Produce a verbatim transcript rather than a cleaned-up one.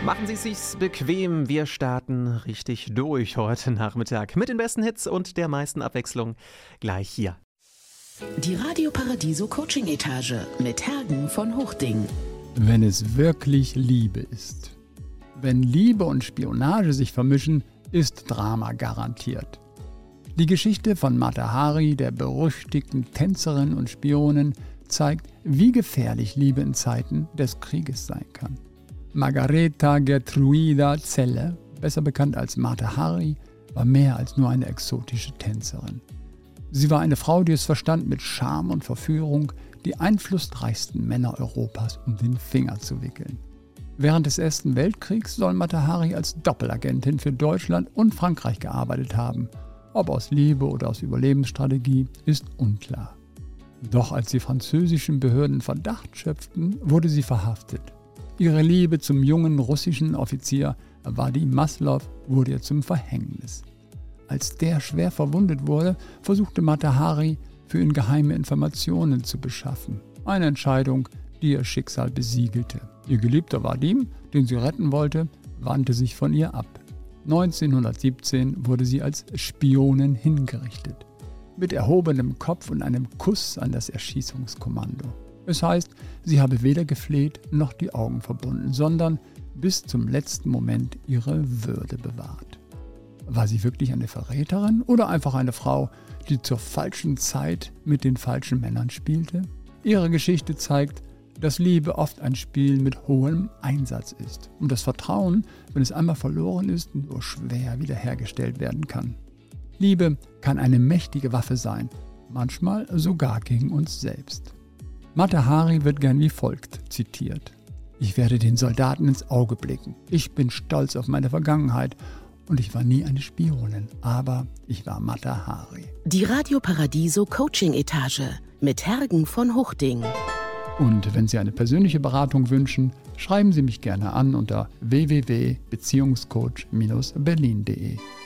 Machen Sie es sich bequem, wir starten richtig durch heute Nachmittag mit den besten Hits und der meisten Abwechslung gleich hier. Die Radio Paradiso Coaching Etage mit Hergen von Hochding. Wenn es wirklich Liebe ist. Wenn Liebe und Spionage sich vermischen, ist Drama garantiert. Die Geschichte von Mata Hari, der berüchtigten Tänzerin und Spionin, zeigt, wie gefährlich Liebe in Zeiten des Krieges sein kann. Margareta Gertruida Celle, besser bekannt als Mata Hari, war mehr als nur eine exotische Tänzerin. Sie war eine Frau, die es verstand, mit Charme und Verführung die einflussreichsten Männer Europas um den Finger zu wickeln. Während des Ersten Weltkriegs soll Mata Hari als Doppelagentin für Deutschland und Frankreich gearbeitet haben. Ob aus Liebe oder aus Überlebensstrategie, ist unklar. Doch als die französischen Behörden Verdacht schöpften, wurde sie verhaftet. Ihre Liebe zum jungen russischen Offizier Vadim Maslow wurde ihr zum Verhängnis. Als der schwer verwundet wurde, versuchte Mata Hari, für ihn geheime Informationen zu beschaffen. Eine Entscheidung, die ihr Schicksal besiegelte. Ihr geliebter Vadim, den sie retten wollte, wandte sich von ihr ab. neunzehnhundertsiebzehn wurde sie als Spionin hingerichtet. Mit erhobenem Kopf und einem Kuss an das Erschießungskommando. Es heißt, sie habe weder gefleht noch die Augen verbunden, sondern bis zum letzten Moment ihre Würde bewahrt. War sie wirklich eine Verräterin oder einfach eine Frau, die zur falschen Zeit mit den falschen Männern spielte? Ihre Geschichte zeigt, dass Liebe oft ein Spiel mit hohem Einsatz ist und das Vertrauen, wenn es einmal verloren ist, nur schwer wiederhergestellt werden kann. Liebe kann eine mächtige Waffe sein, manchmal sogar gegen uns selbst. Mata Hari wird gern wie folgt zitiert: Ich werde den Soldaten ins Auge blicken. Ich bin stolz auf meine Vergangenheit und ich war nie eine Spionin, aber ich war Mata Hari. Die Radio Paradiso Coaching Etage mit Hergen von Hochding. Und wenn Sie eine persönliche Beratung wünschen, schreiben Sie mich gerne an unter w w w punkt beziehungscoach Bindestrich berlin punkt de.